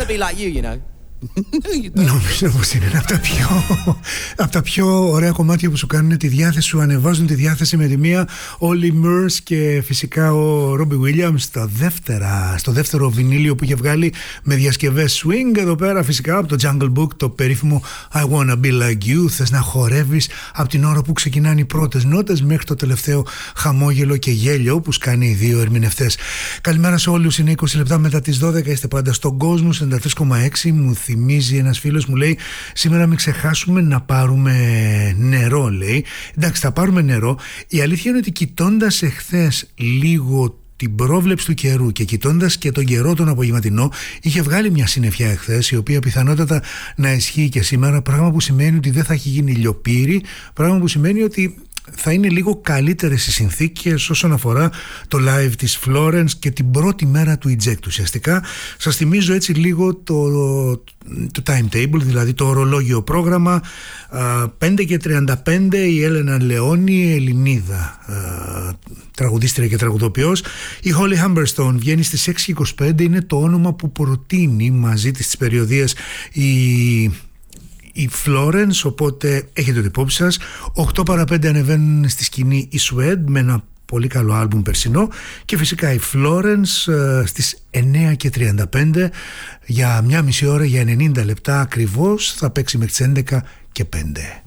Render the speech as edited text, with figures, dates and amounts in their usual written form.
to be like you, you know. Νομίζω πως είναι ένα από τα πιο ωραία κομμάτια που σου κάνουν τη διάθεση, σου ανεβάζουν τη διάθεση με τη μία. Όλοι Murs και φυσικά ο Robbie Williams στο δεύτερο βινίλιο που είχε βγάλει με διασκευές swing. Εδώ πέρα φυσικά από το Jungle Book το περίφημο I Wanna Be Like You. Θες να χορεύεις από την ώρα που ξεκινάνε οι πρώτες νότες μέχρι το τελευταίο χαμόγελο και γέλιο που σκάνει οι δύο ερμηνευτές. Καλημέρα σε όλους, είναι 20 λεπτά μετά τις 12, είστε πάντα στον κόσμο 93,6. Μου θυμίζει ένας φίλος, μου λέει σήμερα μην ξεχάσουμε να πάρουμε νερό, λέει. Εντάξει, θα πάρουμε νερό. Η αλήθεια είναι ότι κοιτώντας εχθές λίγο την πρόβλεψη του καιρού και κοιτώντας και τον καιρό τον απογευματινό, είχε βγάλει μια συννεφιά εχθές, η οποία πιθανότατα να ισχύει και σήμερα, πράγμα που σημαίνει ότι δεν θα έχει γίνει λιοπύρι, πράγμα που σημαίνει ότι θα είναι λίγο καλύτερες οι συνθήκες όσον αφορά το live της Florence και την πρώτη μέρα του eject. Ουσιαστικά σας θυμίζω έτσι λίγο το timetable, δηλαδή το ορολόγιο πρόγραμμα. 5:35 η Έλενα Λεόνη, Ελληνίδα τραγουδίστρια και τραγουδοποιός. Η Holly Humberstone βγαίνει στις 6:25, είναι το όνομα που προτείνει μαζί της τις περιοδίες η Florence, οπότε έχετε το υπόψη σας. 8 παρα 5 ανεβαίνουν στη σκηνή η Suede με ένα πολύ καλό άλμπουμ περσινό και φυσικά η Florence στις 9:35 για μια μισή ώρα, για 90 λεπτά ακριβώς, θα παίξει μέχρι τις 11:05.